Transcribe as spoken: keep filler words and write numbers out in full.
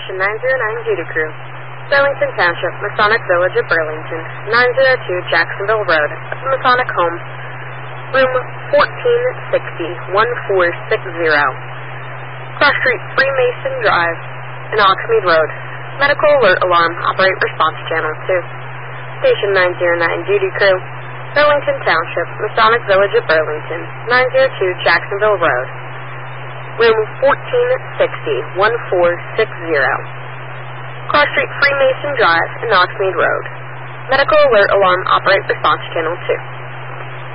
Station nine zero nine Duty Crew, Burlington Township, Masonic Village of Burlington, nine oh two Jacksonville Road, Masonic Home, room fourteen sixty, fourteen sixty. Cross Street, Freemason Drive, and Oxmead Road. Medical alert alarm, operate response channel two. Station nine zero nine Duty Crew, Burlington Township, Masonic Village of Burlington, nine oh two Jacksonville Road, room fourteen sixty, fourteen sixty. Cross Street, Freemason Drive, and Oxmead Road. Medical alert alarm, operate response channel two.